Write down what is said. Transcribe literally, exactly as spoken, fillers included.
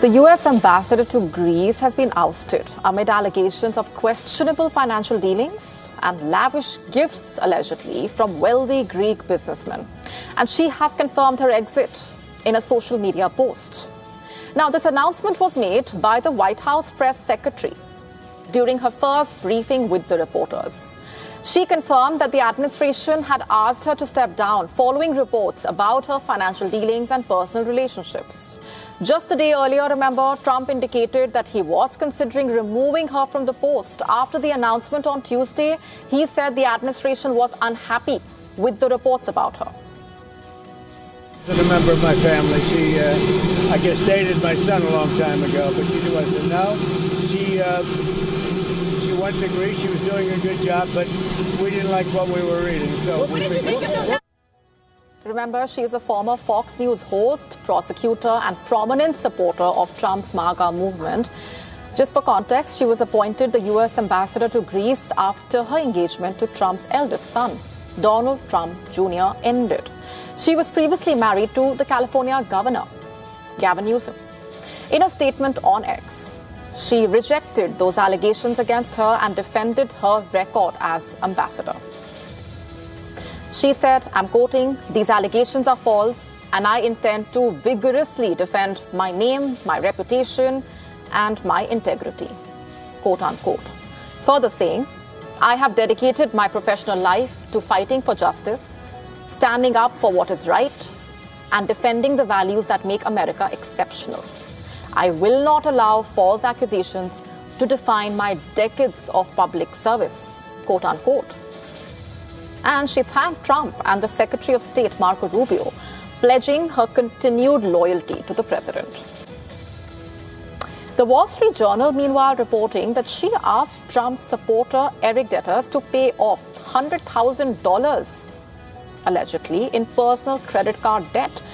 The U S ambassador to Greece has been ousted amid allegations of questionable financial dealings and lavish gifts, allegedly, from wealthy Greek businessmen. And she has confirmed her exit in a social media post. Now, this announcement was made by the White House press secretary during her first briefing with the reporters. She confirmed that the administration had asked her to step down following reports about her financial dealings and personal relationships. Just a day earlier, remember, Trump indicated that he was considering removing her from the post. After the announcement on Tuesday, he said the administration was unhappy with the reports about her. She's a member of my family. She, uh, I guess, dated my son a long time ago, but she wasn't. No, she, uh, she went to Greece. She was doing a good job, but we didn't like what we were reading. So. What did you make of that? Remember, she is a former Fox News host, prosecutor, and prominent supporter of Trump's MAGA movement. Just for context, she was appointed the U S ambassador to Greece after her engagement to Trump's eldest son, Donald Trump Junior, ended. She was previously married to the California governor, Gavin Newsom. In a statement on X, she rejected those allegations against her and defended her record as ambassador. She said, I'm quoting, "These allegations are false, and I intend to vigorously defend my name, my reputation, and my integrity," quote unquote. Further saying, "I have dedicated my professional life to fighting for justice, standing up for what is right, and defending the values that make America exceptional. I will not allow false accusations to define my decades of public service," quote unquote. And she thanked Trump and the Secretary of State, Marco Rubio, pledging her continued loyalty to the president. The Wall Street Journal, meanwhile, reporting that she asked Trump's supporter Eric Deters to pay off one hundred thousand dollars, allegedly, in personal credit card debt